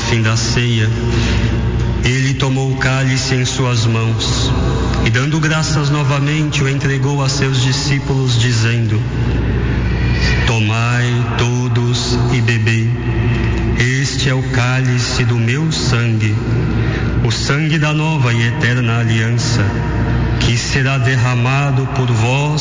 fim da ceia, ele tomou o cálice em suas mãos e, dando graças novamente, o entregou a seus discípulos, dizendo: tomai todos e bebei. Este é o cálice do meu sangue, o sangue da nova e eterna aliança, que será derramado por vós